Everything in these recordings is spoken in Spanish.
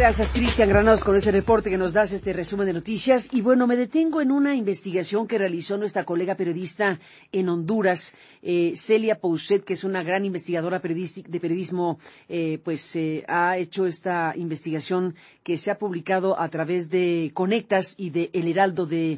Gracias, Cristian Granados, con este reporte que nos das, este resumen de noticias. Y bueno, me detengo en una investigación que realizó nuestra colega periodista en Honduras, Celia Pousset, que es una gran investigadora de periodismo, ha hecho esta investigación que se ha publicado a través de Conectas y de El Heraldo de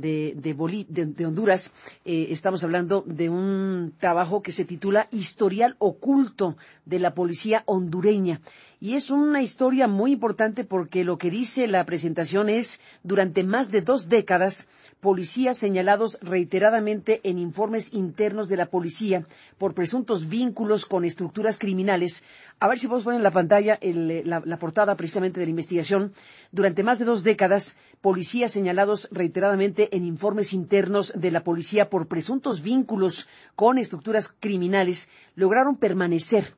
Honduras. Estamos hablando de un trabajo que se titula Historial oculto de la policía hondureña. Y es una historia muy importante porque lo que dice la presentación es, durante más de 2 décadas, policías señalados reiteradamente en informes internos de la policía por presuntos vínculos con estructuras criminales. A ver si podemos poner en la pantalla la portada precisamente de la investigación. Durante más de 2 décadas, policías señalados reiteradamente en informes internos de la policía por presuntos vínculos con estructuras criminales lograron permanecer,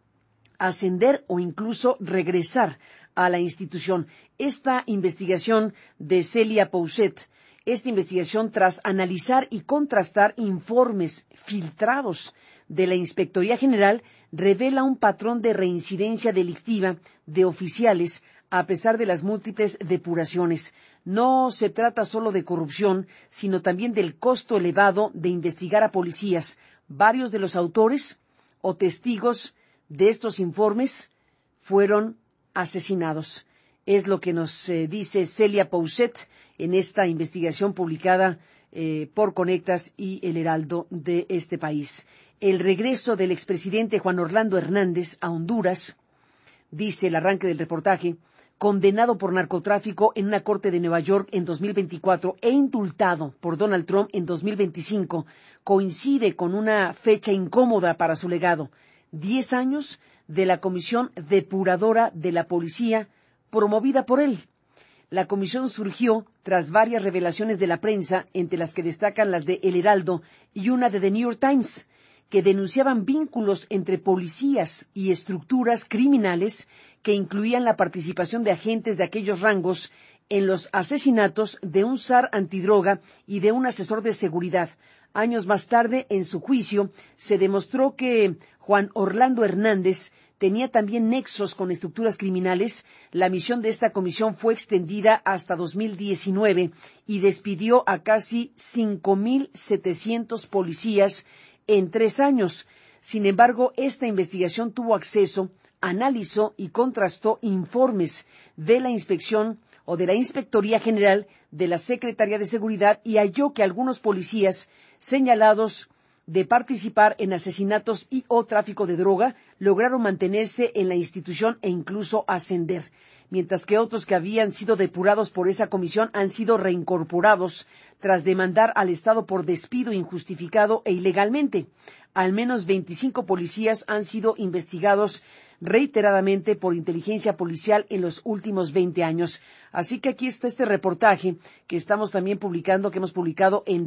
ascender o incluso regresar a la institución. Esta investigación de Celia Pousset, esta investigación tras analizar y contrastar informes filtrados de la Inspectoría General, revela un patrón de reincidencia delictiva de oficiales a pesar de las múltiples depuraciones. No se trata solo de corrupción, sino también del costo elevado de investigar a policías. Varios de los autores o testigos de estos informes fueron asesinados. Es lo que nos dice Celia Pousset en esta investigación publicada por Conectas y El Heraldo de este país. El regreso del expresidente Juan Orlando Hernández a Honduras, dice el arranque del reportaje, condenado por narcotráfico en una corte de Nueva York en 2024 e indultado por Donald Trump en 2025, coincide con una fecha incómoda para su legado. 10 años de la Comisión Depuradora de la Policía, promovida por él. La comisión surgió tras varias revelaciones de la prensa, entre las que destacan las de El Heraldo y una de The New York Times, que denunciaban vínculos entre policías y estructuras criminales que incluían la participación de agentes de aquellos rangos en los asesinatos de un zar antidroga y de un asesor de seguridad. Años más tarde, en su juicio, se demostró que Juan Orlando Hernández tenía también nexos con estructuras criminales. La misión de esta comisión fue extendida hasta 2019 y despidió a casi 5,700 policías en 3 años. Sin embargo, esta investigación tuvo acceso, analizó y contrastó informes de la inspección o de la Inspectoría General de la Secretaría de Seguridad y halló que algunos policías señalados de participar en asesinatos y o tráfico de droga lograron mantenerse en la institución e incluso ascender, mientras que otros que habían sido depurados por esa comisión han sido reincorporados tras demandar al Estado por despido injustificado e ilegalmente. Al menos 25 policías han sido investigados reiteradamente por inteligencia policial en los últimos 20 años. Así que aquí está este reportaje que estamos también publicando, que hemos publicado en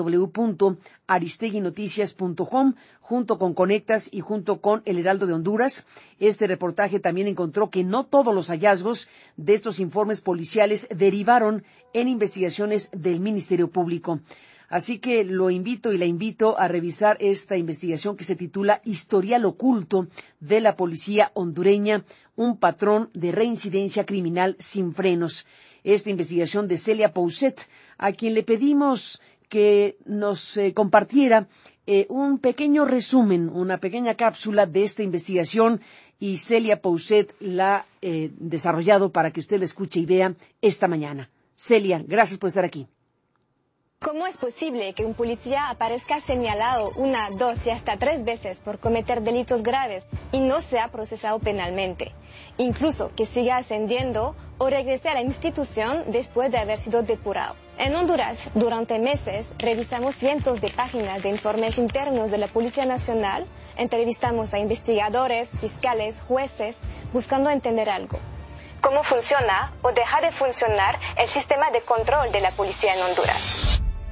www.aristeguinoticias.com, junto con Conectas y junto con El Heraldo de Honduras. Este reportaje también encontró que no todos los hallazgos de estos informes policiales derivaron en investigaciones del Ministerio Público. Así que lo invito y la invito a revisar esta investigación que se titula Historial oculto de la policía hondureña, un patrón de reincidencia criminal sin frenos. Esta investigación de Celia Pousset, a quien le pedimos que nos compartiera un pequeño resumen, una pequeña cápsula de esta investigación, y Celia Pousset la ha desarrollado para que usted la escuche y vea esta mañana. Celia, gracias por estar aquí. ¿Cómo es posible que un policía aparezca señalado 1, 2 y hasta 3 veces por cometer delitos graves y no sea procesado penalmente? Incluso que siga ascendiendo o regrese a la institución después de haber sido depurado. En Honduras, durante meses, revisamos cientos de páginas de informes internos de la Policía Nacional, entrevistamos a investigadores, fiscales, jueces, buscando entender algo. ¿Cómo funciona o deja de funcionar el sistema de control de la policía en Honduras?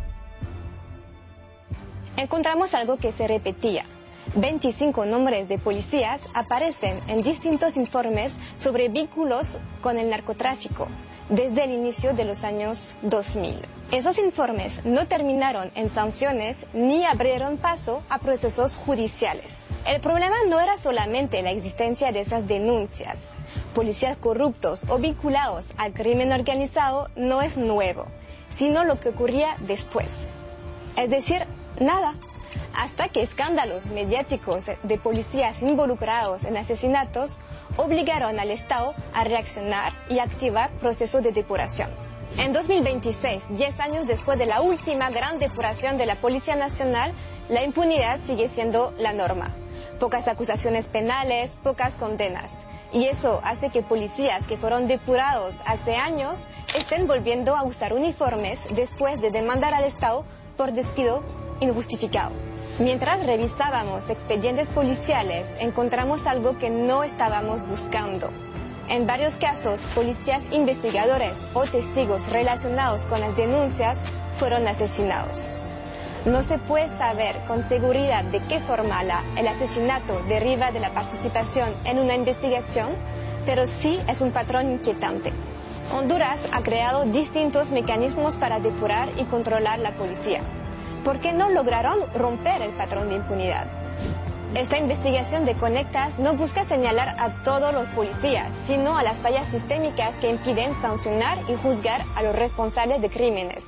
Encontramos algo que se repetía. 25 nombres de policías aparecen en distintos informes sobre vínculos con el narcotráfico, desde el inicio de los años 2000. Esos informes no terminaron en sanciones ni abrieron paso a procesos judiciales. El problema no era solamente la existencia de esas denuncias. Policías corruptos o vinculados al crimen organizado no es nuevo, sino lo que ocurría después. Es decir, nada. Hasta que escándalos mediáticos de policías involucrados en asesinatos obligaron al Estado a reaccionar y activar procesos de depuración. En 2026, 10 años después de la última gran depuración de la Policía Nacional, la impunidad sigue siendo la norma. Pocas acusaciones penales, pocas condenas. Y eso hace que policías que fueron depurados hace años estén volviendo a usar uniformes después de demandar al Estado por despido injustificado. Mientras revisábamos expedientes policiales, encontramos algo que no estábamos buscando. En varios casos, policías investigadores o testigos relacionados con las denuncias fueron asesinados. No se puede saber con seguridad de qué forma el asesinato deriva de la participación en una investigación, pero sí es un patrón inquietante. Honduras ha creado distintos mecanismos para depurar y controlar la policía. ¿Por qué no lograron romper el patrón de impunidad? Esta investigación de Conectas no busca señalar a todos los policías, sino a las fallas sistémicas que impiden sancionar y juzgar a los responsables de crímenes.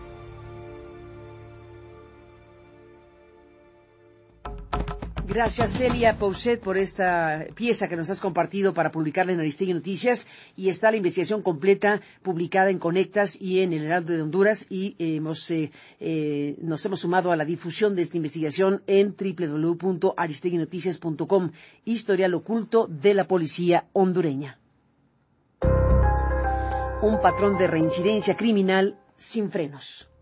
Gracias, Celia Pousset, por esta pieza que nos has compartido para publicarla en Aristegui Noticias. Y está la investigación completa publicada en Conectas y en el Heraldo de Honduras. Y nos hemos sumado a la difusión de esta investigación en www.aristeguinoticias.com. Historial oculto de la policía hondureña. Un patrón de reincidencia criminal sin frenos.